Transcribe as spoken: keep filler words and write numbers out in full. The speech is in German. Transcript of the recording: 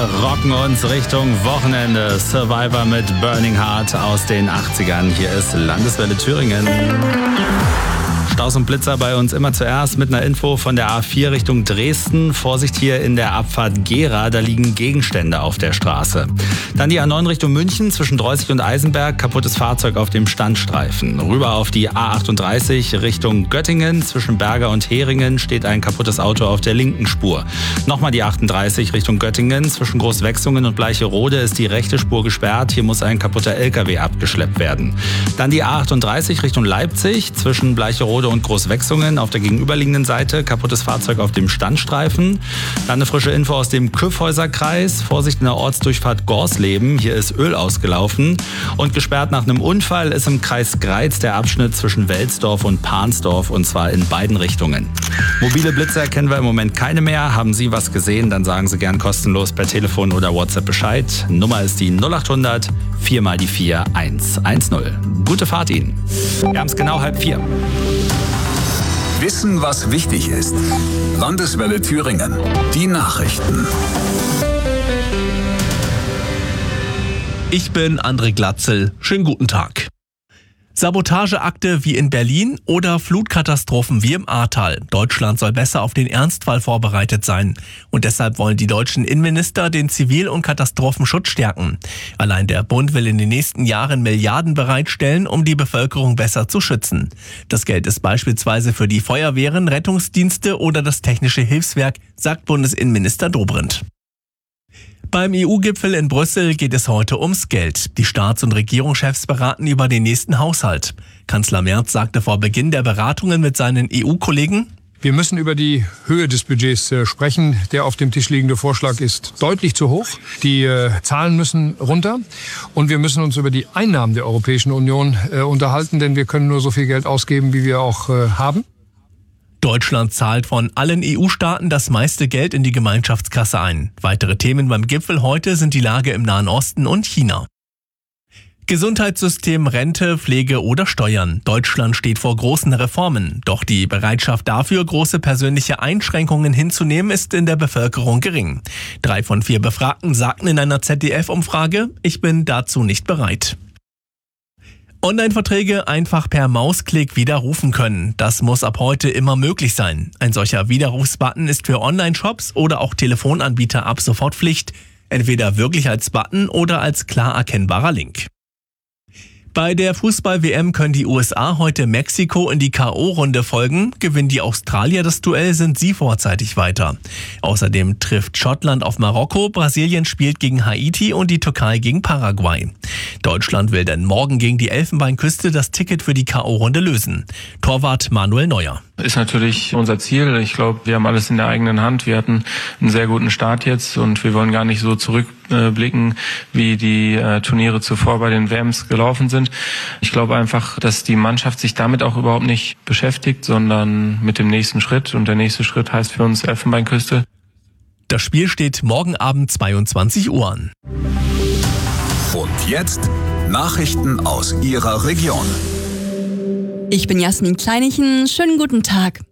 rocken uns Richtung Wochenende. Survivor mit Burning Heart aus den achtzigern. Hier ist Landeswelle Thüringen. Staus und Blitzer bei uns immer zuerst mit einer Info von der A vier Richtung Dresden. Vorsicht hier in der Abfahrt Gera, da liegen Gegenstände auf der Straße. Dann die A neun Richtung München zwischen Dreußig und Eisenberg, kaputtes Fahrzeug auf dem Standstreifen. Rüber auf die A achtunddreißig Richtung Göttingen, zwischen Berger und Heringen steht ein kaputtes Auto auf der linken Spur. Nochmal die achtunddreißig Richtung Göttingen, zwischen Großwechsungen und Bleicherode ist die rechte Spur gesperrt, hier muss ein kaputter L K W abgeschleppt werden. Dann die A achtunddreißig Richtung Leipzig, zwischen Bleicherode und Großwechsungen auf der gegenüberliegenden Seite, kaputtes Fahrzeug auf dem Standstreifen. Dann eine frische Info aus dem Kyffhäuserkreis. Vorsicht in der Ortsdurchfahrt Gorsleben, hier ist Öl ausgelaufen. Und gesperrt nach einem Unfall ist im Kreis Greiz der Abschnitt zwischen Welsdorf und Pansdorf, und zwar in beiden Richtungen. Mobile Blitzer kennen wir im Moment keine mehr. Haben Sie was gesehen, dann sagen Sie gern kostenlos per Telefon oder WhatsApp Bescheid. Nummer ist die null achthundert vier mal die vier eins eins null. Gute Fahrt Ihnen. Wir haben es genau halb vier. Wissen, was wichtig ist. Landeswelle Thüringen. Die Nachrichten. Ich bin André Glatzel. Schönen guten Tag. Sabotageakte wie in Berlin oder Flutkatastrophen wie im Ahrtal. Deutschland soll besser auf den Ernstfall vorbereitet sein. Und deshalb wollen die deutschen Innenminister den Zivil- und Katastrophenschutz stärken. Allein der Bund will in den nächsten Jahren Milliarden bereitstellen, um die Bevölkerung besser zu schützen. Das Geld ist beispielsweise für die Feuerwehren, Rettungsdienste oder das Technische Hilfswerk, sagt Bundesinnenminister Dobrindt. Beim E U-Gipfel in Brüssel geht es heute ums Geld. Die Staats- und Regierungschefs beraten über den nächsten Haushalt. Kanzler Merz sagte vor Beginn der Beratungen mit seinen E U-Kollegen: Wir müssen über die Höhe des Budgets äh, sprechen. Der auf dem Tisch liegende Vorschlag ist deutlich zu hoch. Die äh, Zahlen müssen runter. Und wir müssen uns über die Einnahmen der Europäischen Union äh, unterhalten, denn wir können nur so viel Geld ausgeben, wie wir auch äh, haben. Deutschland zahlt von allen E U-Staaten das meiste Geld in die Gemeinschaftskasse ein. Weitere Themen beim Gipfel heute sind die Lage im Nahen Osten und China. Gesundheitssystem, Rente, Pflege oder Steuern. Deutschland steht vor großen Reformen. Doch die Bereitschaft dafür, große persönliche Einschränkungen hinzunehmen, ist in der Bevölkerung gering. Drei von vier Befragten sagten in einer Z D F-Umfrage, ich bin dazu nicht bereit. Online-Verträge einfach per Mausklick widerrufen können. Das muss ab heute immer möglich sein. Ein solcher Widerrufsbutton ist für Online-Shops oder auch Telefonanbieter ab sofort Pflicht. Entweder wirklich als Button oder als klar erkennbarer Link. Bei der Fußball-W M können die U S A heute Mexiko in die K O-Runde folgen. Gewinnen die Australier das Duell, sind sie vorzeitig weiter. Außerdem trifft Schottland auf Marokko, Brasilien spielt gegen Haiti und die Türkei gegen Paraguay. Deutschland will dann morgen gegen die Elfenbeinküste das Ticket für die K O-Runde lösen. Torwart Manuel Neuer. Ist natürlich unser Ziel. Ich glaube, wir haben alles in der eigenen Hand. Wir hatten einen sehr guten Start jetzt und wir wollen gar nicht so zurückblicken, wie die äh, Turniere zuvor bei den W Ms gelaufen sind. Ich glaube einfach, dass die Mannschaft sich damit auch überhaupt nicht beschäftigt, sondern mit dem nächsten Schritt. Und der nächste Schritt heißt für uns Elfenbeinküste. Das Spiel steht morgen Abend zweiundzwanzig Uhr an. Und jetzt Nachrichten aus Ihrer Region. Ich bin Jasmin Kleinichen. Schönen guten Tag.